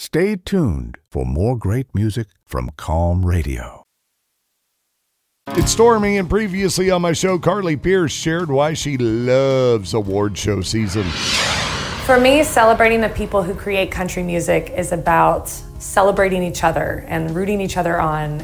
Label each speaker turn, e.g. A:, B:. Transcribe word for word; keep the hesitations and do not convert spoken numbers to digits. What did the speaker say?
A: Stay tuned for more great music from Calm Radio. It's Stormy, and previously on my show, Carly Pearce shared why she loves award show season.
B: For me, celebrating the people who create country music is about celebrating each other and rooting each other on